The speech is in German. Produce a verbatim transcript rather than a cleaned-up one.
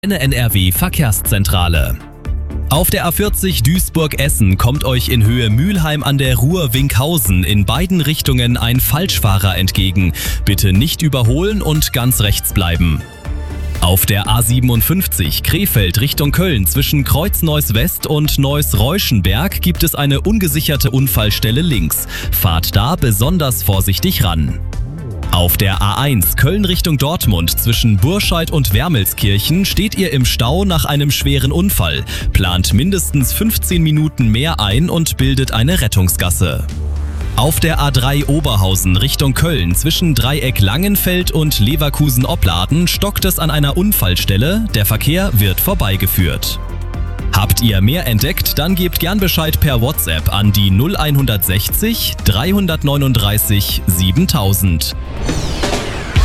Eine N R W-Verkehrszentrale. Auf der A vierzig Duisburg-Essen kommt euch in Höhe Mülheim an der Ruhr-Winkhausen in beiden Richtungen ein Falschfahrer entgegen. Bitte nicht überholen und ganz rechts bleiben. Auf der A siebenundfünfzig Krefeld Richtung Köln zwischen Kreuzneuss West und Neuss-Reuschenberg gibt es eine ungesicherte Unfallstelle links. Fahrt da besonders vorsichtig ran. Auf der A eins Köln Richtung Dortmund zwischen Burscheid und Wermelskirchen steht ihr im Stau nach einem schweren Unfall. Plant mindestens fünfzehn Minuten mehr ein und bildet eine Rettungsgasse. Auf der A drei Oberhausen Richtung Köln zwischen Dreieck Langenfeld und Leverkusen-Opladen stockt es an einer Unfallstelle. Der Verkehr wird vorbeigeführt. Habt ihr mehr entdeckt, dann gebt gern Bescheid per WhatsApp an die null eins sechzig dreihundertneununddreißig siebentausend.